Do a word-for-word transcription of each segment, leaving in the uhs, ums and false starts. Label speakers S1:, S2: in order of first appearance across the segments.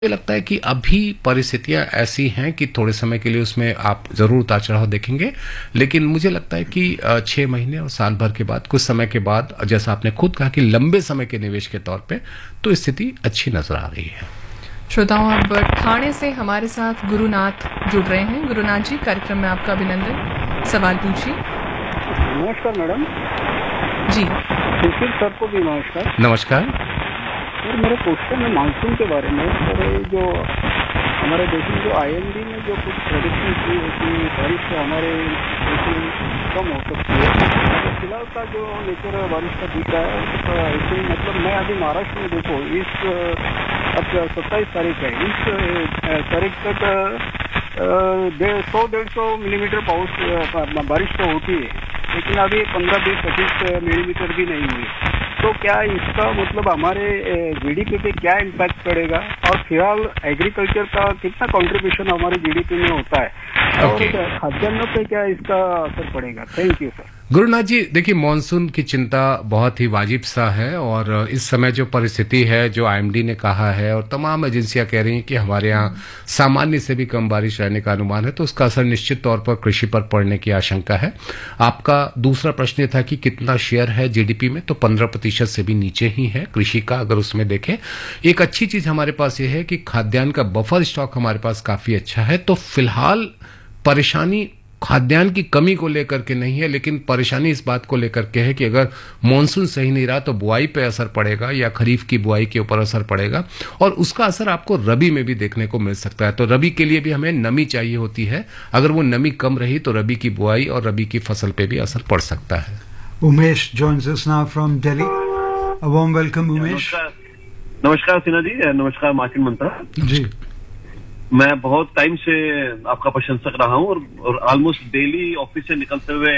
S1: मुझे लगता है कि अभी परिस्थितियां ऐसी हैं कि थोड़े समय के लिए उसमें आप जरूर उतार चढ़ाव देखेंगे, लेकिन मुझे लगता है कि अ, छह महीने और साल भर के बाद, कुछ समय के बाद, जैसा आपने खुद कहा कि लंबे समय के निवेश के तौर पे, तो स्थिति अच्छी नजर आ रही है।
S2: श्रोताओं, अब ठाणे से हमारे साथ गुरुनाथ जुड़ रहे हैं। गुरुनाथ जी, कार्यक्रम में आपका अभिनंदन। सवाल पूछिए।
S3: नमस्कार मैडम
S2: जी।
S3: सुशील सर को भी नमस्कार।
S1: नमस्कार
S3: सर, मेरा क्वेश्चन है मानसून के बारे में। सर, जो हमारे देश में जो आईएमडी ने जो कुछ प्रेडिक्शन की है कि बारिश से हमारे देश में कम हो सकती है, तो फिलहाल का जो नेचर बारिश का दिख रहा है तो ऐसे ही, मतलब मैं अभी महाराष्ट्र में देखो इस अब सत्ताईस तारीख है, इस तारीख तक डेढ़ सौ डेढ़ सौ मिलीमीटर पाउस बारिश तो होती है, लेकिन अभी पंद्रह बीस पच्चीस मिलीमीटर भी नहीं हुई। तो क्या इसका मतलब हमारे जीडीपी पे क्या इम्पैक्ट पड़ेगा, और फिलहाल एग्रीकल्चर का कितना कंट्रीब्यूशन हमारे जीडीपी में होता है, और
S1: okay.
S3: खाद्यान्न पे क्या इसका असर पड़ेगा? Thank you sir.
S1: गुरुनाथ जी, देखिए, मॉनसून की चिंता बहुत ही वाजिब सा है, और इस समय जो परिस्थिति है, जो आईएमडी ने कहा है और तमाम एजेंसियां कह रही हैं कि हमारे यहाँ सामान्य से भी कम बारिश रहने का अनुमान है, तो उसका असर निश्चित तौर पर कृषि पर पड़ने की आशंका है। आपका दूसरा प्रश्न था कि कितना शेयर है जीडीपी में, तो पंद्रह प्रतिशत से भी नीचे ही है कृषि का, अगर उसमें देखें। एक अच्छी चीज हमारे पास ये है कि खाद्यान्न का बफर स्टॉक हमारे पास काफी अच्छा है, तो फिलहाल परेशानी खाद्यान्न की कमी को लेकर के नहीं है, लेकिन परेशानी इस बात को लेकर के है कि अगर मॉनसून सही नहीं रहा तो बुआई पे असर पड़ेगा, या खरीफ की बुआई के ऊपर असर पड़ेगा, और उसका असर आपको रबी में भी देखने को मिल सकता है। तो रबी के लिए भी हमें नमी चाहिए होती है, अगर वो नमी कम रही तो रबी की बुआई और रबी की फसल पे भी असर पड़ सकता है।
S4: Umesh joins us now from Delhi. A warm welcome, Umesh.
S5: नमस्कार सिन्हा जी, नमस्कार मार्टिन मंत्रा
S4: जी।
S5: मैं बहुत टाइम से आपका प्रशंसक रहा हूँ, और, और ऑलमोस्ट डेली ऑफिस से निकलते हुए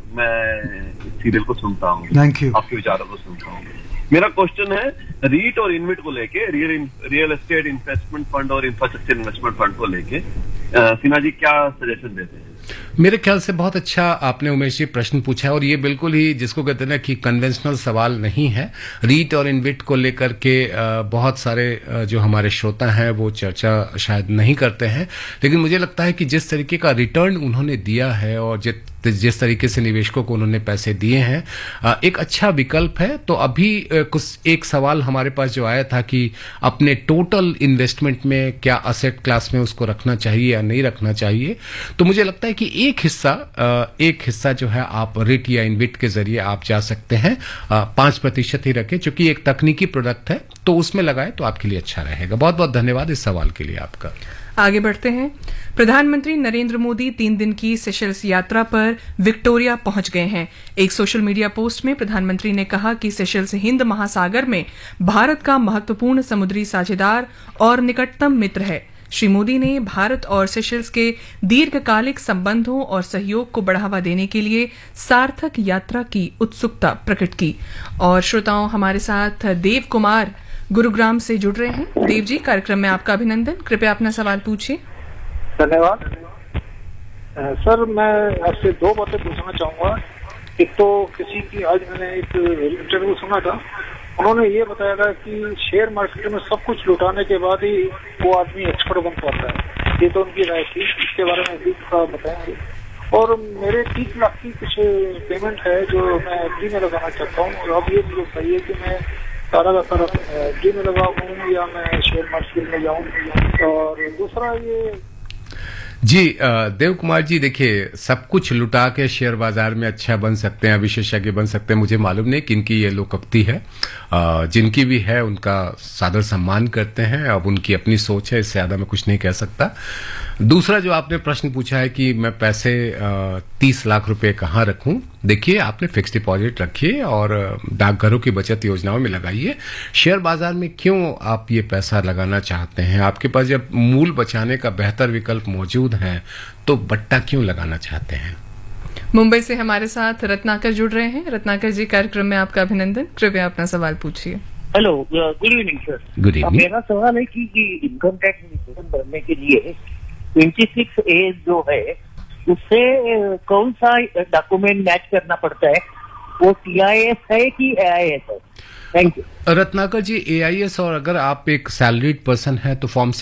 S5: मैं सीरियल को सुनता हूँ।
S4: Thank you.
S5: आपके विचारों को सुनता हूँ। मेरा क्वेश्चन है रीट और इन्विट को लेके, real real estate investment fund और इंफ्रास्ट्रक्चर इन्वेस्टमेंट फंड को लेके सिन्हा जी क्या सजेशन देते हैं?
S1: मेरे ख्याल से बहुत अच्छा आपने उमेश जी प्रश्न पूछा है, और ये बिल्कुल ही जिसको कहते हैं ना कि कन्वेंशनल सवाल नहीं है। रीट और इन्विट को लेकर के बहुत सारे जो हमारे श्रोता हैं वो चर्चा शायद नहीं करते हैं, लेकिन मुझे लगता है कि जिस तरीके का रिटर्न उन्होंने दिया है और जिस जिस तरीके से निवेशकों को उन्होंने पैसे दिए हैं, एक अच्छा विकल्प है। तो अभी कुछ एक सवाल हमारे पास जो आया था कि अपने टोटल इन्वेस्टमेंट में क्या असेट क्लास में उसको रखना चाहिए या नहीं रखना चाहिए, तो मुझे लगता है कि एक हिस्सा एक हिस्सा जो है आप रिट या इन्विट के जरिए आप जा सकते हैं, पांच प्रतिशत ही रखें, क्योंकि एक तकनीकी प्रोडक्ट है, तो उसमें लगाए तो आपके लिए अच्छा रहेगा। बहुत बहुत धन्यवाद इस सवाल के लिए आपका।
S2: आगे बढ़ते हैं। प्रधानमंत्री नरेंद्र मोदी तीन दिन की सेशल्स यात्रा पर विक्टोरिया पहुंच गए हैं। एक सोशल मीडिया पोस्ट में प्रधानमंत्री ने कहा कि सेशल्स हिंद महासागर में भारत का महत्वपूर्ण समुद्री साझेदार और निकटतम मित्र है। श्री मोदी ने भारत और सेशल्स के दीर्घकालिक संबंधों और सहयोग को बढ़ावा देने के लिए सार्थक यात्रा की उत्सुकता प्रकट की। और श्रोताओं, हमारे साथ देव कुमार गुरुग्राम से जुड़ रहे हैं। देव जी, कार्यक्रम में आपका अभिनंदन। कृपया अपना सवाल पूछिए।
S6: धन्यवाद सर। मैं आपसे दो बातें पूछना चाहूंगा। एक तो किसी की, आज मैंने एक इंटरव्यू सुना था, उन्होंने ये बताया था कि शेयर मार्केट में सब कुछ लुटाने के बाद ही वो आदमी एक्सपर्ट बन पाता है। ये तो उनकी राय थी, इसके बारे में भी थोड़ा बताएंगे। और मेरे तीस लाख की कुछ पेमेंट है जो मैं एफडी में लगाना चाहता हूँ, और अब ये मुझे बताइए कि मैं सारा का सारा एफडी में लगाऊं या मैं शेयर मार्केट में जाऊं। और दूसरा ये
S1: जी, देव कुमार जी, देखिए, सब कुछ लुटा के शेयर बाजार में अच्छा बन सकते हैं, विशेषज्ञ बन सकते हैं, मुझे मालूम नहीं किनकी ये लोकोक्ति है। जिनकी भी है उनका सादर सम्मान करते हैं, अब उनकी अपनी सोच है, इससे ज्यादा मैं कुछ नहीं कह सकता। दूसरा जो आपने प्रश्न पूछा है कि मैं पैसे तीस लाख रुपए कहाँ रखूं, देखिए, आपने फिक्स डिपॉजिट रखिए और डाकघरों की बचत योजनाओं में लगाइए। शेयर बाजार में क्यों आप ये पैसा लगाना चाहते हैं? आपके पास जब मूल बचाने का बेहतर विकल्प मौजूद है तो बट्टा क्यों लगाना चाहते हैं?
S2: मुंबई से हमारे साथ रत्नाकर जुड़ रहे हैं। रत्नाकर जी, कार्यक्रम में आपका अभिनंदन। कृपया अपना सवाल पूछिए।
S7: Hello, good evening sir.
S1: Good evening.
S7: मेरा सवाल है कि इनकम टैक्स रिटर्न भरने के लिए छब्बीस ए जो है उससे कौन सा डॉक्यूमेंट मैच करना पड़ता है? वो टी आई एस है कि ए आई एस है? Thank you.
S1: Ratnakar ji, A I S और अगर आप एक सैलरीड पर्सन है तो फॉर्म